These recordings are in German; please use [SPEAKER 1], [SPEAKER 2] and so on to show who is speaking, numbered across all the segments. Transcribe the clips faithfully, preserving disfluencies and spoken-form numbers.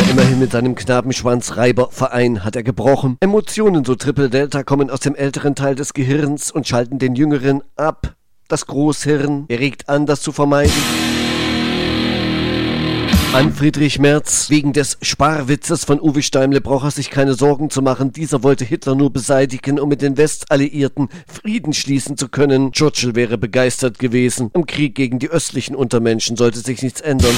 [SPEAKER 1] Immerhin mit seinem Knabenschwanz Reiberverein hat er gebrochen. Emotionen, so Triple Delta, kommen aus dem älteren Teil des Gehirns und schalten den jüngeren ab. Das Großhirn. Er regt an, das zu vermeiden. An Friedrich Merz. Wegen des Sparwitzes von Uwe Steimle braucht er sich keine Sorgen zu machen. Dieser wollte Hitler nur beseitigen, um mit den Westalliierten Frieden schließen zu können. Churchill wäre begeistert gewesen. Im Krieg gegen die östlichen Untermenschen sollte sich nichts ändern.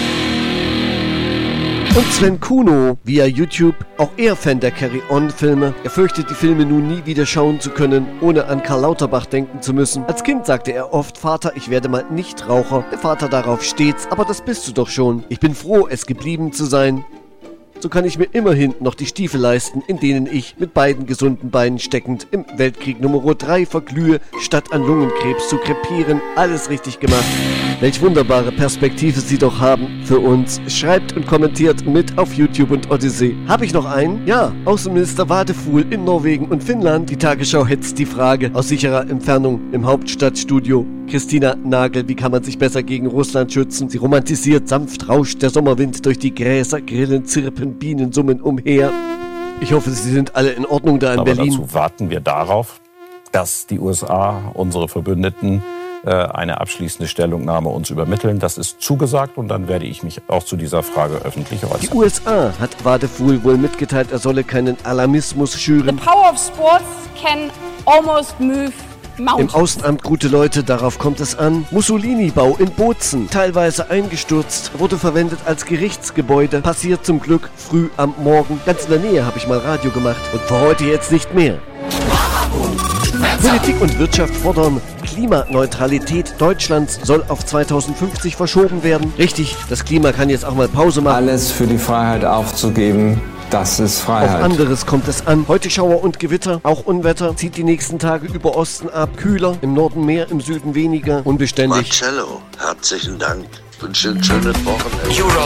[SPEAKER 1] Und Sven Kuno, via YouTube, auch er Fan der Carry-On-Filme. Er fürchtet, die Filme nun nie wieder schauen zu können, ohne an Karl Lauterbach denken zu müssen. Als Kind sagte er oft, Vater, ich werde mal Nichtraucher. Der Vater darauf stets, aber das bist du doch schon. Ich bin froh, es geblieben zu sein. So kann ich mir immerhin noch die Stiefel leisten, in denen ich mit beiden gesunden Beinen steckend im Weltkrieg Nummer drei verglühe, statt an Lungenkrebs zu krepieren. Alles richtig gemacht. Welch wunderbare Perspektive Sie doch haben für uns. Schreibt und kommentiert mit auf YouTube und Odyssey. Habe ich noch einen? Ja, Außenminister Wadefuhl in Norwegen und Finnland. Die Tagesschau hetzt die Frage aus sicherer Entfernung im Hauptstadtstudio. Christina Nagel, wie kann man sich besser gegen Russland schützen? Sie romantisiert, sanft rauscht der Sommerwind durch die Gräser, Grillen zirpen, Bienen summen umher. Ich hoffe, Sie sind alle in Ordnung da in
[SPEAKER 2] Aber
[SPEAKER 1] Berlin.
[SPEAKER 2] Dazu warten wir darauf, dass die U S A, unsere Verbündeten, eine abschließende Stellungnahme uns übermitteln. Das ist zugesagt und dann werde ich mich auch zu dieser Frage öffentlich äußern.
[SPEAKER 1] Die U S A hat Wadefuhl wohl mitgeteilt, er solle keinen Alarmismus schüren.
[SPEAKER 3] The power of sports can almost move mountains.
[SPEAKER 1] Im Außenamt gute Leute, darauf kommt es an. Mussolini-Bau in Bozen, teilweise eingestürzt, wurde verwendet als Gerichtsgebäude. Passiert zum Glück früh am Morgen. Ganz in der Nähe habe ich mal Radio gemacht und für heute jetzt nicht mehr. Politik und Wirtschaft fordern Klimaneutralität Deutschlands soll auf zweitausendfünfzig verschoben werden. Richtig, das Klima kann jetzt auch mal Pause machen.
[SPEAKER 4] Alles für die Freiheit aufzugeben, das ist Freiheit.
[SPEAKER 1] Auf anderes kommt es an. Heute Schauer und Gewitter, auch Unwetter, zieht die nächsten Tage über Osten ab. Kühler, im Norden mehr, im Süden weniger, unbeständig.
[SPEAKER 5] Marcello, herzlichen Dank. Ich wünsche ein schönes Wochenende.